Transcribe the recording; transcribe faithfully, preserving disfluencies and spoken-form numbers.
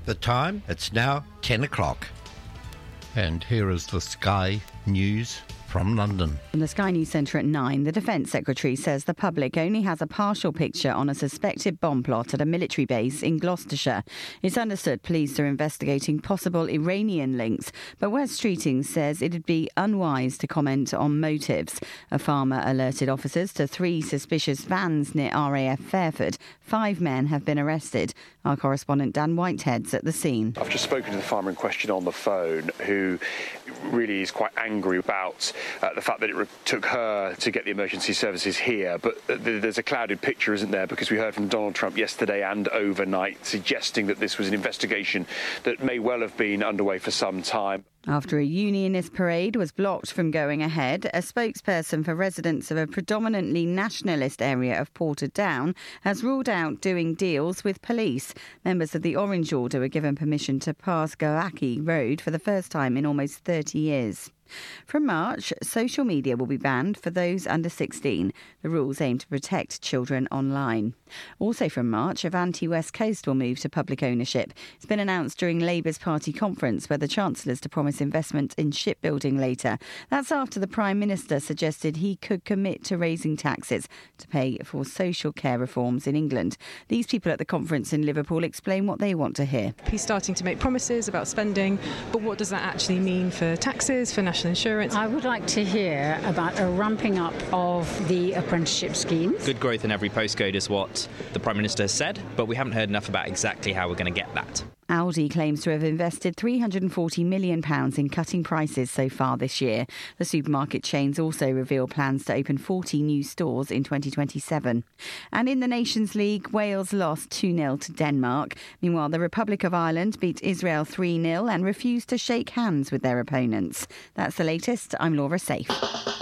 The time, it's now ten o'clock. And here is the Sky News from London. From the Sky News Centre at nine, the Defence Secretary says the public only has a partial picture on a suspected bomb plot at a military base in Gloucestershire. It's understood police are investigating possible Iranian links, but Wes Streeting says it'd be unwise to comment on motives. A farmer alerted officers to three suspicious vans near R A F Fairford. Five men have been arrested. Our correspondent Dan Whitehead's at the scene. I've just spoken to the farmer in question on the phone, who really is quite angry about uh, the fact that it re- took her to get the emergency services here. But uh, th- there's a clouded picture, isn't there? Because we heard from Donald Trump yesterday and overnight suggesting that this was an investigation that may well have been underway for some time. After a unionist parade was blocked from going ahead, a spokesperson for residents of a predominantly nationalist area of Portadown has ruled out doing deals with police. Members of the Orange Order were given permission to pass Goaki Road for the first time in almost thirty years. From March, social media will be banned for those under sixteen. The rules aim to protect children online. Also from March, Avanti West Coast will move to public ownership. It's been announced during Labour's party conference, where the Chancellor is to promise investment in shipbuilding later. That's after the Prime Minister suggested he could commit to raising taxes to pay for social care reforms in England. These people at the conference in Liverpool explain what they want to hear. He's starting to make promises about spending, but what does that actually mean for taxes, for national insurance? I would like to hear about a ramping up of the apprenticeship schemes. Good growth in every postcode is what the Prime Minister has said, but we haven't heard enough about exactly how we're going to get that. Aldi claims to have invested three hundred forty million pounds in cutting prices so far this year. The supermarket chains also reveal plans to open forty new stores in twenty twenty-seven. And in the Nations League, Wales lost two nil to Denmark. Meanwhile, the Republic of Ireland beat Israel three nil and refused to shake hands with their opponents. That's the latest. I'm Laura Safe.